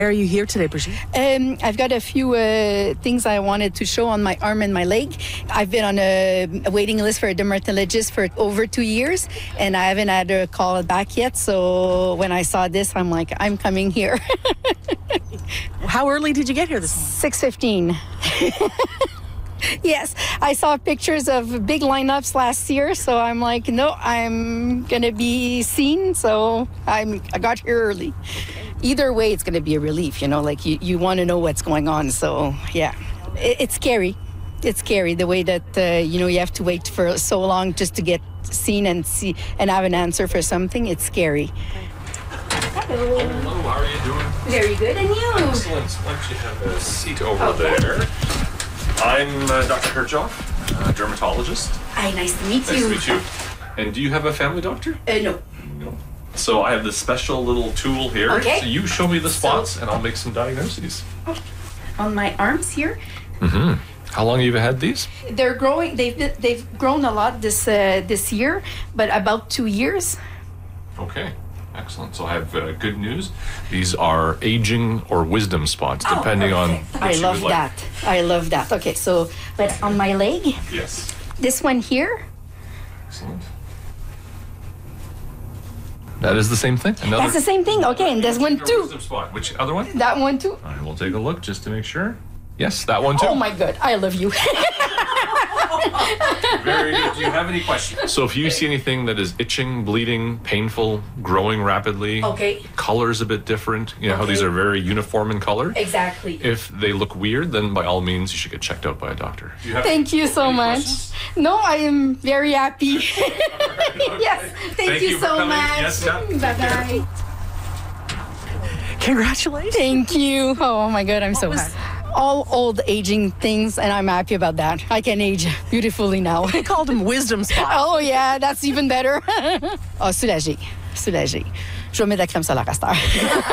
Why are you here today, Brigitte? I've got a few things I wanted to show on my arm and my leg. I've been on a waiting list for a dermatologist for over 2 years, and I haven't had a call back yet. So when I saw this, I'm like, I'm coming here. How early did you get here this morning? 6:15. Yes, I saw pictures of big lineups last year, so I'm like, no, I'm gonna be seen. So I got here early. Either way, it's gonna be a relief, like you want to know what's going on. So yeah, it's scary. It's scary the way that you have to wait for so long just to get seen and see and have an answer for something. It's scary. Hello. Hello, how are you doing? Very good, and you? Excellent. Why don't you have a seat over there? I'm Dr. Kirchhoff, dermatologist. Hi, nice to meet Nice you. to meet you. And do you have a family doctor? No. No. So I have this special little tool here. Okay. So you show me the spots and I'll make some diagnoses. On my arms here. Mm-hmm. How long have you had these? They're growing. They've grown a lot this year, but about 2 years. Okay. Excellent. So I have good news. These are aging or wisdom spots, depending on what I you love would like. that. I love that. Okay, so but on my leg, Yes. this one here. Excellent. That is the same thing? That's the same thing. Okay, and there's one Your too. wisdom spot. Which other one? That one too. All right, we'll take a look just to make sure. Yes, that one too. Oh my God, I love you. Very good. Do you have any questions? So if you see anything that is itching, bleeding, painful, growing rapidly, Okay. color's a bit different, how Okay. these are very uniform in color. Exactly. If they look weird, then by all means you should get checked out by a doctor. Do you have Thank you so any much. questions? No, I am very happy. Yes, thank you for so coming. much. Yes, yeah. Bye bye. Congratulations. Thank you. Oh my God, I'm so happy. All old aging things, and I'm happy about that. I can age beautifully now. They called them wisdom spots. Oh yeah, that's even better. Oh, soulagé. Soulagé. Je vais mettre la crème solaire à cette heure.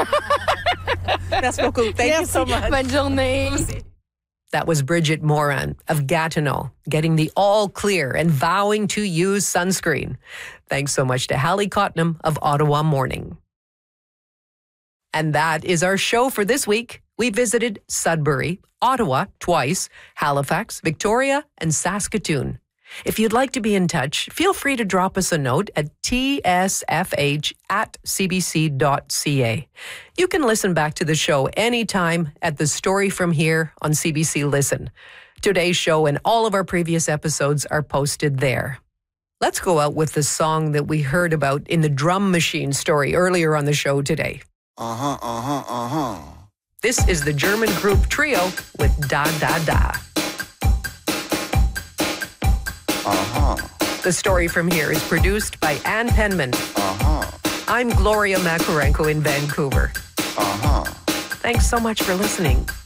Merci beaucoup. Thank you so much. Bonne journée. That was Bridget Moran of Gatineau, getting the all clear and vowing to use sunscreen. Thanks so much to Hallie Cottenham of Ottawa Morning. And that is our show for this week. We visited Sudbury, Ottawa twice, Halifax, Victoria, and Saskatoon. If you'd like to be in touch, feel free to drop us a note at tsfh@cbc.ca. You can listen back to the show anytime at The Story From Here on CBC Listen. Today's show and all of our previous episodes are posted there. Let's go out with the song that we heard about in the drum machine story earlier on the show today. This is the German group Trio with Da Da Da. The Story From Here is produced by Ann Penman. I'm Gloria Makarenko in Vancouver. Thanks so much for listening.